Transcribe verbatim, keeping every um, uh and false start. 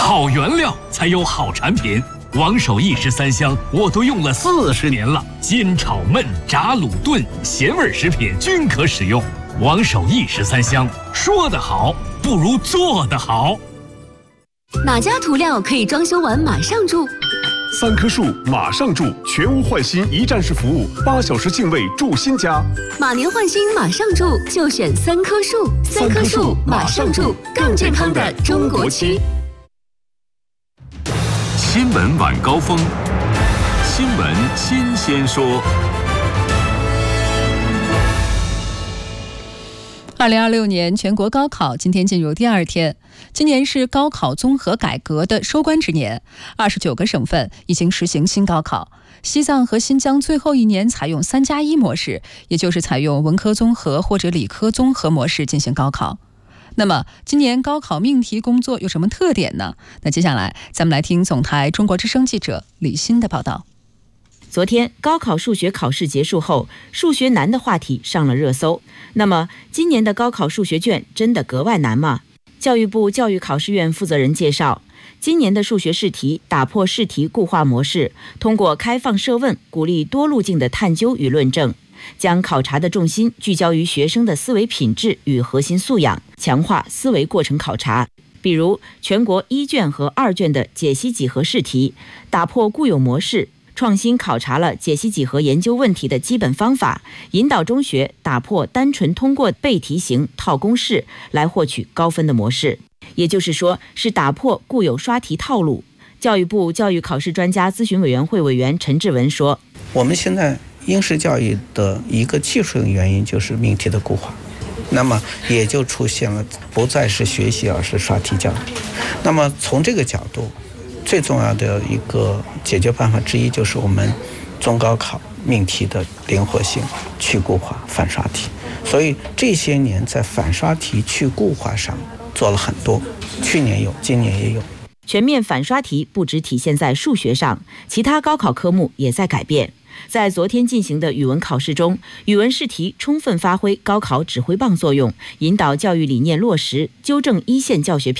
好原料才有好产品。王守义十三香我都用了四十年了，煎炒焖炸卤炖咸味食品均可使用。王守义十三香，说得好不如做得好。 哪家涂料可以装修完马上住？ 三棵树马上住，全屋换新一站式服务，八小时净位住新家。 马年换新马上住，就选三棵树。三棵树马上住，更健康的中国区。 新闻晚高峰，新闻新鲜说。 二零二六年全国高考今天进入第二天，今年是高考综合改革的收官之年，二十九个省份已经实行新高考。西藏和新疆最后一年采用三加一模式，也就是采用文科综合或者理科综合模式进行高考。那么今年高考命题工作有什么特点呢？那接下来咱们来听总台中国之声记者李欣的报道。 昨天高考数学考试结束后，数学难的话题上了热搜。那么今年的高考数学卷真的格外难吗？教育部教育考试院负责人介绍，今年的数学试题打破试题固化模式，通过开放设问，鼓励多路径的探究与论证，将考察的重心聚焦于学生的思维品质与核心素养，强化思维过程考察。比如全国一卷和二卷的解析几何试题，打破固有模式，创新考察了解析几何研究问题的基本方法，引导中学打破单纯通过背题型套公式来获取高分的模式，也就是说是打破固有刷题套路。教育部教育考试专家咨询委员会委员陈志文说， 我们现在应试教育的一个技术的原因就是命题的固化，那么也就出现了不再是学习而是刷题教育。那么从这个角度，最重要的一个解决办法之一就是我们中高考命题的灵活性，去固化反刷题。所以这些年在反刷题去固化上做了很多，去年有，今年也有。 全面反刷题不只体现在数学上，其他高考科目也在改变。在昨天进行的语文考试中，语文试题充分发挥高考指挥棒作用，引导教育理念落实，纠正一线教学